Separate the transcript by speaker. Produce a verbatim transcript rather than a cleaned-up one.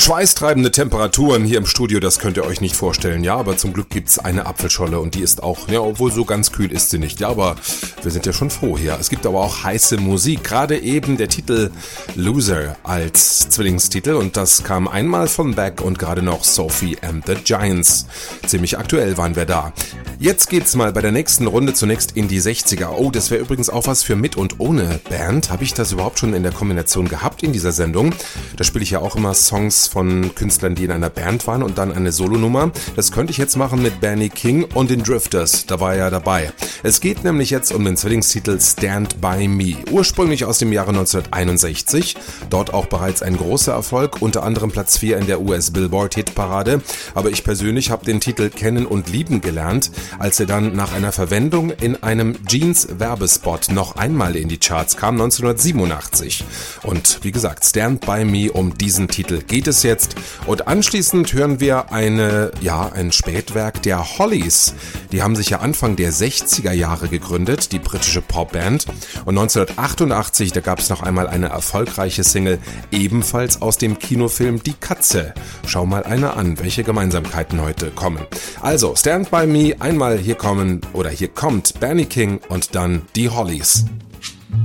Speaker 1: Schweißtreibende Temperaturen hier im Studio, das könnt ihr euch nicht vorstellen. Ja, aber zum Glück gibt's eine Apfelscholle und die ist auch, ja, obwohl so ganz kühl ist sie nicht. Ja, aber wir sind ja schon froh hier. Es gibt aber auch heiße Musik. Gerade eben der Titel Loser als Zwillingstitel und das kam einmal von Beck und gerade noch Sophie and the Giants. Ziemlich aktuell waren wir da. Jetzt geht's mal bei der nächsten Runde zunächst in die sechziger. Oh, das wäre übrigens auch was für mit und ohne Band. Habe ich das überhaupt schon in der Kombination gehabt in dieser Sendung? Da spiele ich ja auch immer Songs von Künstlern, die in einer Band waren und dann eine Solonummer. Das könnte ich jetzt machen mit Benny King und den Drifters. Da war er ja dabei. Es geht nämlich jetzt um den Zwillingstitel Stand By Me. Ursprünglich aus dem Jahre neunzehnhunderteinundsechzig. Dort auch bereits ein großer Erfolg, unter anderem Platz vier in der U S Billboard Hitparade. Aber ich persönlich habe den Titel kennen und lieben gelernt, als er dann nach einer Verwendung in einem Jeans-Werbespot noch einmal in die Charts kam, neunzehnhundertsiebenundachtzig. Und wie gesagt, Stand By Me, um diesen Titel geht es jetzt. Und anschließend hören wir eine, ja, ein Spätwerk der Hollies. Die haben sich ja Anfang der sechziger Jahre gegründet, die britische Popband. Und neunzehnhundertachtundachtzig, da gab es noch einmal eine erfolgreiche Single, ebenfalls aus dem Kinofilm Die Katze. Schau mal eine an, welche Gemeinsamkeiten heute kommen. Also, Stand By Me, einmal hier kommen, oder hier kommt Benny King und dann die Hollies.